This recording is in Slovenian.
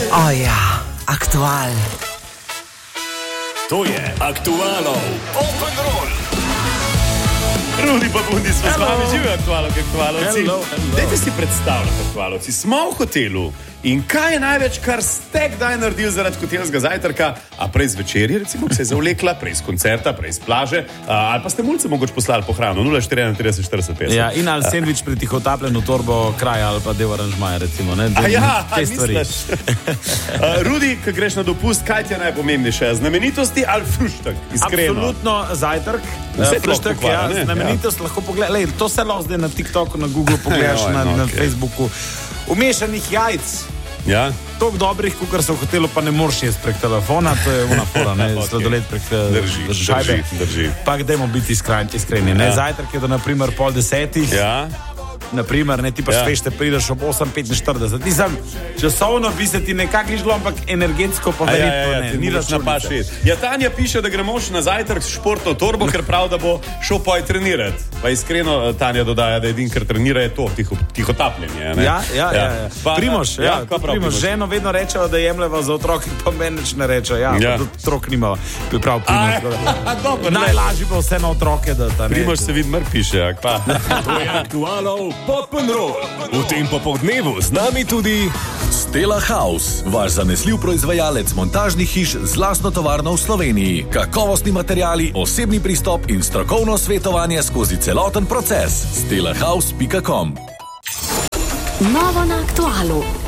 O ja, aktual. To je Aktualov Open Roll. Rudi pa Bundi smo s vami, živijo aktualovci. Dajte si predstavljati aktualovci. Smo v hotelu in kaj je največ, kar ste kdaj naredili zaradi hotelskega zajtrka, a prej z večerji, recimo, ki se je zavlekla, prej z koncerta, prej z plaže, ali pa ste mulce mogoče poslali po hrano, 0,41, 40, 50. Ja, in ali sendvič pretihotapljen v torbo kraja ali pa del aranžmaja, recimo. Ne? Te stvari. Rudi, ko greš na dopust, kaj ti je najpomembnejše? Znamenitosti ali fruštek? Iskreno. Absolutno zajtrk. Fruštek, ja, znamenitost lahko pogledaj. To se lahko zdaj na TikToku, na Google pogledaš, na Facebooku. Umešanih jajc. Ja. Toliko dobrih, kukor se v hotelu pa ne moreš jesti prek telefona, to je una fora, ne, sladoled prek šajbe. Drži. Pa dajmo biti iskreni, ne, zajtrk je do naprimer 9:30. Ja. Naprimer, ne, ti pa švešte prideš ob 8:45. Nisem, časovno bi se ti nekako ližilo, ampak energetsko pa verjetno ne. Ni več napašiti. Ja, Tanja piše, da gremo še na zajtrk s športno torbo, ker prav, da bo šel poj trenirati. Pa iskreno Tanja dodaja, da edin, ker trenira, je to tihotapljenje. Ja. Primož, ženo vedno rečejo, da jemljeva za otroke, pa meni ne rečejo, pa otrok nima priprav Primož. Najlažje pa vse na otroke, da ta ne. Primož se vidi, piše, pa. To je Aktualov Open Roll. V tem popoldnevu z nami tudi Stella House, vaš zanesljiv proizvajalec montažnih hiš z lastno tovarno v Sloveniji. Kakovostni materiali, osebni pristop in strokovno svetovanje skozi celoten proces. stellahouse.com. Novo na Aktualu.